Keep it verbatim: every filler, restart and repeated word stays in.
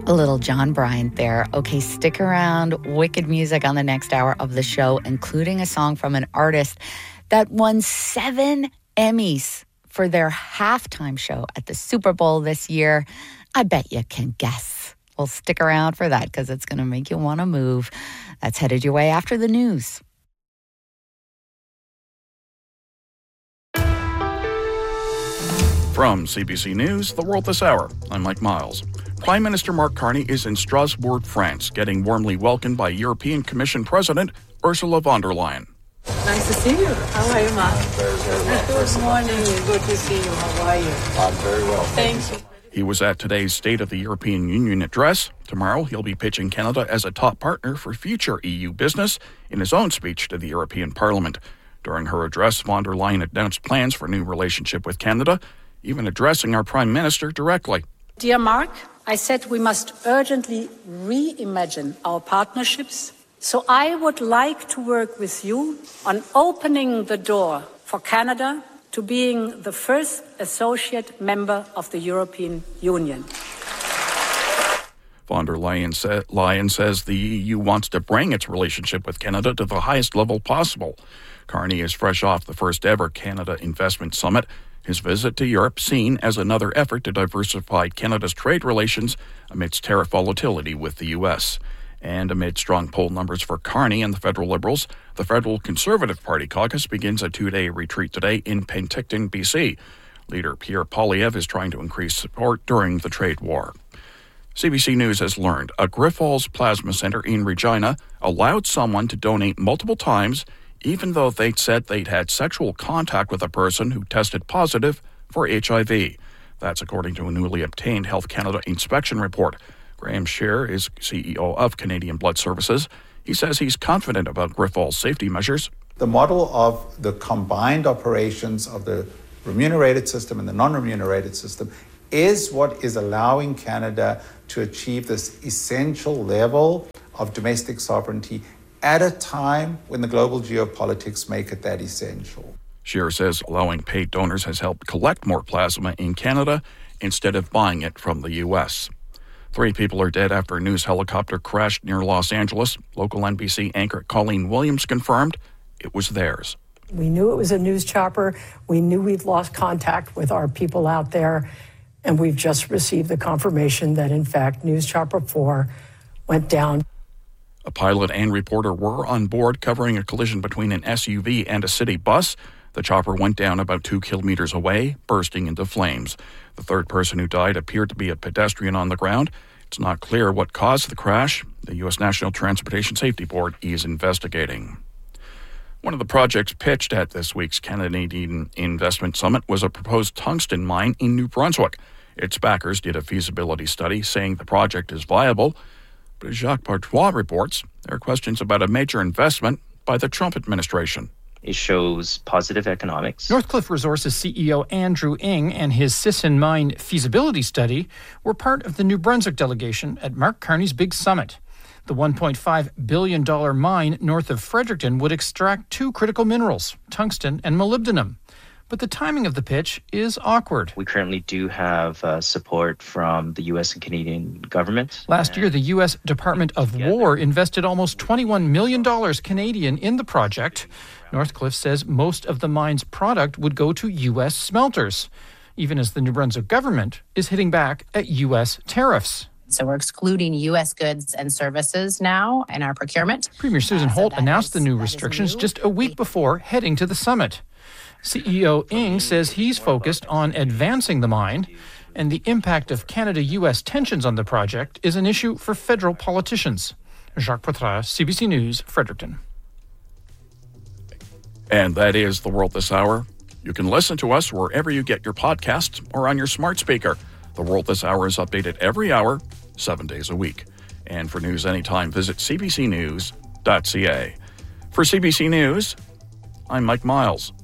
A little John Bryant there. Okay, stick around. Wicked music on the next hour of the show, including a song from an artist that won seven Emmys for their halftime show at the Super Bowl this year. I bet you can guess. Well, stick around for that because it's going to make you want to move. That's headed your way after the news. From C B C News, The World This Hour, I'm Mike Miles. Prime Minister Mark Carney is in Strasbourg, France, getting warmly welcomed by European Commission President Ursula von der Leyen. Nice to see you. How are you, Mark? I'm very, very well. Good morning. Good to see you. How are you? I'm very well. Thank you. He was at today's State of the European Union address. Tomorrow, he'll be pitching Canada as a top partner for future E U business in his own speech to the European Parliament. During her address, von der Leyen announced plans for a new relationship with Canada, even addressing our Prime Minister directly. Dear Mark, I said we must urgently reimagine our partnerships. So I would like to work with you on opening the door for Canada to being the first associate member of the European Union. Von der Leyen, sa- Leyen says the E U wants to bring its relationship with Canada to the highest level possible. Carney is fresh off the first ever Canada Investment Summit. His visit to Europe seen as another effort to diversify Canada's trade relations amidst tariff volatility with the U S. And amid strong poll numbers for Carney and the federal Liberals, the Federal Conservative Party caucus begins a two-day retreat today in Penticton, B C. Leader Pierre Poilievre is trying to increase support during the trade war. C B C News has learned a Grifols Plasma Center in Regina allowed someone to donate multiple times even though they'd said they'd had sexual contact with a person who tested positive for H I V. That's according to a newly obtained Health Canada inspection report. Graham Scheer is C E O of Canadian Blood Services. He says he's confident about Grifols' safety measures. The model of the combined operations of the remunerated system and the non-remunerated system is what is allowing Canada to achieve this essential level of domestic sovereignty at a time when the global geopolitics make it that essential. Scheer says allowing paid donors has helped collect more plasma in Canada instead of buying it from the U S. Three people are dead after a news helicopter crashed near Los Angeles. Local N B C anchor Colleen Williams confirmed it was theirs. We knew it was a news chopper. We knew we'd lost contact with our people out there. And we've just received the confirmation that, in fact, News Chopper four went down. A pilot and reporter were on board covering a collision between an S U V and a city bus. The chopper went down about two kilometers away, bursting into flames. The third person who died appeared to be a pedestrian on the ground. It's not clear what caused the crash. The U S National Transportation Safety Board is investigating. One of the projects pitched at this week's Canadian Investment Summit was a proposed tungsten mine in New Brunswick. Its backers did a feasibility study saying the project is viable. But as Jacques Bartois reports, there are questions about a major investment by the Trump administration. It shows positive economics. Northcliffe Resources C E O Andrew Ng and his Sisson Mine feasibility study were part of the New Brunswick delegation at Mark Carney's big summit. The one point five billion dollars mine north of Fredericton would extract two critical minerals, tungsten and molybdenum. But the timing of the pitch is awkward. We currently do have uh, support from the U S and Canadian government. Last year, the U S Department of War invested almost twenty-one million dollars Canadian in the project. Northcliffe says most of the mine's product would go to U S smelters, even as the New Brunswick government is hitting back at U S tariffs. So we're excluding U S goods and services now in our procurement. Premier Susan uh, Holt so announced is, the new restrictions new. just a week before heading to the summit. C E O Ng says he's focused on advancing the mine, and the impact of Canada-U S tensions on the project is an issue for federal politicians. Jacques Poitras, C B C News, Fredericton. And that is The World This Hour. You can listen to us wherever you get your podcasts or on your smart speaker. The World This Hour is updated every hour, seven days a week. And for news anytime, visit c b c news dot c a. For C B C News, I'm Mike Miles.